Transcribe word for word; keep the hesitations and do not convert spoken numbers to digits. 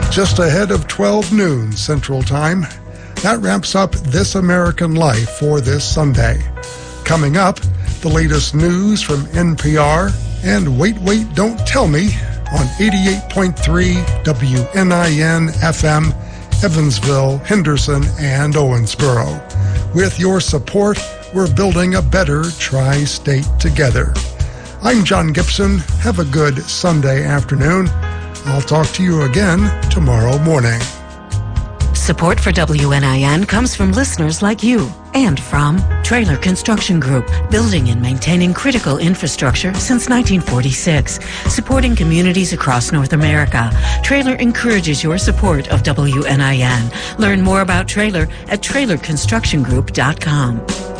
Just ahead of twelve noon Central Time. That wraps up This American Life for this Sunday. Coming up, the latest news from N P R and Wait, Wait, Don't Tell Me on eighty-eight point three W N I N F M, Evansville, Henderson, and Owensboro. With your support, we're building a better tri-state together. I'm John Gibson. Have a good Sunday afternoon. I'll talk to you again tomorrow morning. Support for W N I N comes from listeners like you and from Trailer Construction Group, building and maintaining critical infrastructure since nineteen forty-six, supporting communities across North America. Trailer encourages your support of W N I N. Learn more about Trailer at trailer construction group dot com.